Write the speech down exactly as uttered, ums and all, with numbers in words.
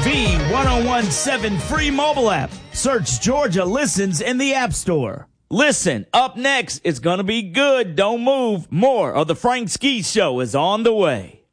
V ten seventeen free mobile app. Search Georgia Listens in the App Store. Listen, up next, it's going to be good. Don't move. More of the Frank Ski Show is on the way.